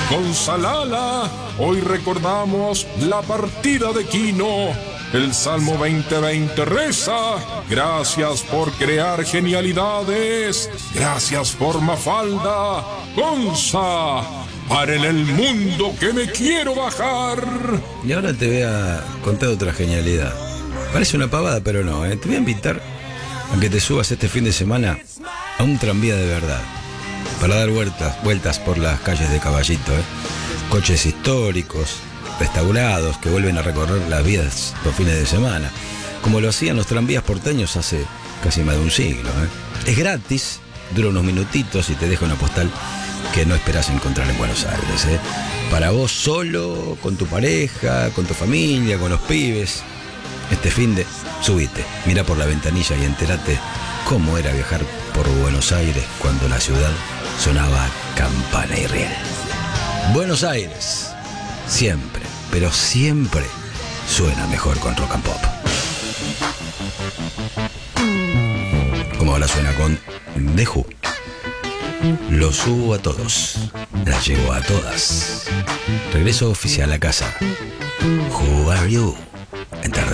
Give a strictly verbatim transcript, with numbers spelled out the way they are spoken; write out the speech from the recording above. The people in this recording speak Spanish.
Con Salala, hoy recordamos la partida de Quino. El Salmo veinte veinte reza: gracias por crear genialidades, gracias por Mafalda, Gonza, para en el mundo que me quiero bajar. Y ahora te voy a contar otra genialidad. Parece una pavada, pero no, ¿eh? Te voy a invitar a que te subas este fin de semana a un tranvía de verdad, para dar vueltas, vueltas por las calles de Caballito, ¿eh? Coches históricos, restaurados, que vuelven a recorrer las vías los fines de semana, como lo hacían los tranvías porteños hace casi más de un siglo, ¿eh? Es gratis, dura unos minutitos y te deja una postal que no esperás encontrar en Buenos Aires, ¿eh? Para vos solo, con tu pareja, con tu familia, con los pibes. Este finde, subite, mira por la ventanilla y entérate cómo era viajar por Buenos Aires cuando la ciudad sonaba campana y riel. Buenos Aires, siempre, pero siempre suena mejor con rock and pop. Como ahora suena con The Who. Lo subo a todos, las llevo a todas. Regreso oficial a casa. Who are you? En tarde.